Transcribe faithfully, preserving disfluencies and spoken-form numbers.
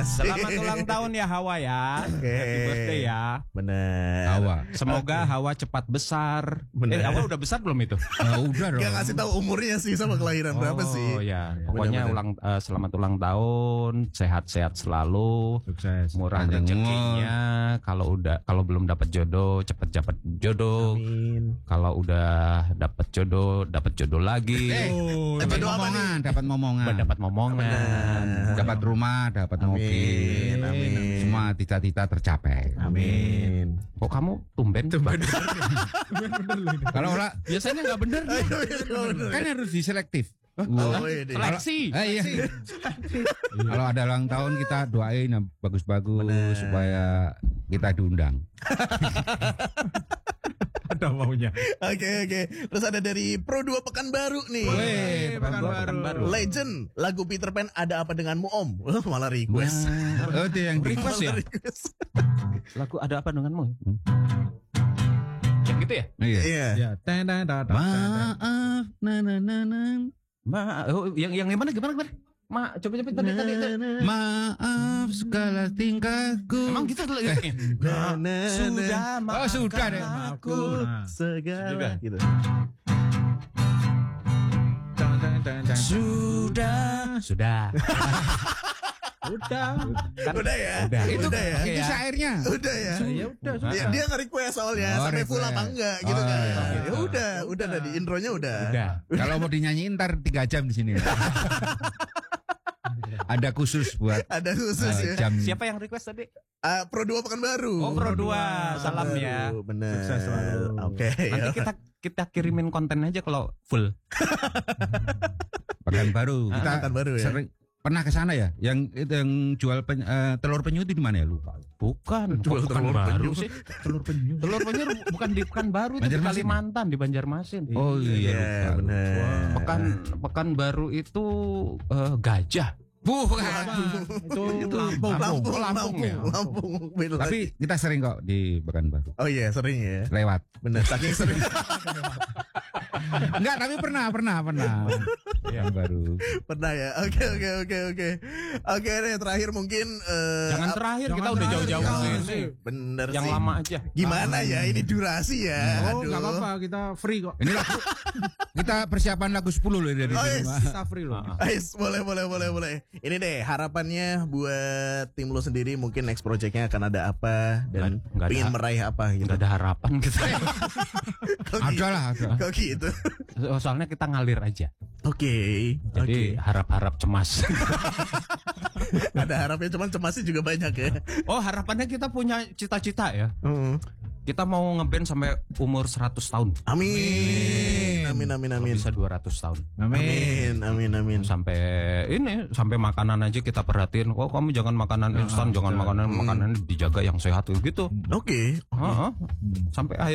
Asik. Selamat ulang tahun ya Hawa ya. Oke. Happy birthday ya. Bener. Hawa. Semoga Hawa cepat besar. Bener. Eh, Hawa udah besar belum itu? Oh, udah dong. Gak ngasih tahu umurnya sih sama kelahiran berapa sih. Oh ya, pokoknya Bener-bener. ulang eh, selamat ulang tahun, sehat-sehat selalu, Sukses. murah Panjang rezekinya. Kalau udah kalau belum dapat jodoh, cepet dapat jodoh. Amin. Kalau udah dapat jodoh, dapat jodoh lagi. Eh, Oh, dapat jodoh apa momongan, dapat momongan. Dapat momongan. Dapat rumah, dapat mobil. Amin. Semua cita-cita tercapai. Amin. Kok kamu tumben? Tumben. Kalau orang Biasanya nggak bener. kan harus diselektif. Oh, ini. Seleksi. Eh, iya. Kalau ada ulang tahun kita doain yang bagus-bagus Bener. supaya kita diundang. Ada maunya. Oke oke. Terus ada dari Pro dua Pekanbaru nih. Weh, Pekanbaru. Legend lagu Peter Pan Ada Apa Denganmu Om. Wah, malah request. Oh, itu yang Request ya? Malah request. Lagu Ada Apa Denganmu? Yang gitu ya? Iya. Iya. Ya, ten ten ten ten. Maaf, na na na na. Ma, oh, yang yang gimana gimana gimana? Ma, coba coba tadi tadi. tadi. Maaf segala tingkahku. Emang gitu loh. Na, na, Sudah na. Oh, sudah deh. aku Nah. Segala gitu. Ten ten ten ten. sudah sudah. Udah. Udah ya. Udah. Itu Udah ya. itu syairnya. Udah ya. Ya udah sudah. Dia, dia nge-request soalnya Oh, sampai full request. apa enggak gitu Oh, kan. iya. Ya udah, udah tadi intronya udah. Udah. Kalau mau dinyanyiin ntar tiga jam di sini. Ada khusus buat Ada khusus eh, ya. jam. Siapa yang request tadi? Ah, Pro dua Pekanbaru. Oh, Pro dua. Salam ya. Bener. Sukses selalu. Oke. Nanti kita kita kirimin konten aja kalau full. Pekanbaru. Kita Pekanbaru ya. sering pernah ke sana ya? Yang itu yang jual pen- eh, telur penyu itu di mana ya? Lupa. Bukan, Jual bukan telur baru penyu. sih. Telur penyu. Telur penyu bukan di Pekanbaru, itu di Banjarmasin. Kalimantan, di Banjarmasin. Oh iya, Iya, lupa. bener. Pekan Pekanbaru itu eh, gajah. Bukan. Itu Itu Lampung. Lampung, Lampung Lampung, ya. Lampung. Beda lagi. Tapi kita sering kok di Pekanbaru. oh iya sering ya. Lewat. Bener. Saking sering. Enggak, tapi pernah, pernah, pernah. Pekanbaru. Pernah ya. Oke oke oke oke. Oke deh terakhir mungkin. eh, Jangan ap- terakhir, Jangan kita udah terakhir, jauh-jauh jangan ke terakhir. sini. Bener Yang sih. lama aja. Gimana ya ini durasi ya. Oh, Aduh. enggak apa-apa, kita free kok. Ini lagu kita persiapan lagu sepuluh loh dari Oh, sini. yes. Pak. Kita free loh. Ais, boleh boleh boleh boleh. Ini deh harapannya buat tim lo sendiri mungkin next projectnya akan ada apa dan Nggak- nggak ingin ada. meraih apa gitu. Nggak ada harapan gitu. Kok Ada gitu? lah, ada. Kok gitu? Oh, soalnya kita ngalir aja. Oke. Jadi Oke. harap-harap cemas. Ada harapnya cuman cemasnya juga banyak ya. Oh, harapannya kita punya cita-cita ya. Hmm. Kita mau ngeband sampai umur seratus tahun. Amin. Amin amin Kalau amin. bisa dua ratus tahun. Amin amin amin. Sampai ini sampai makanan aja kita perhatiin. Oh, kamu jangan makanan instan, jangan makanan makanan dijaga yang sehat gitu. Oke. Heeh. Sampai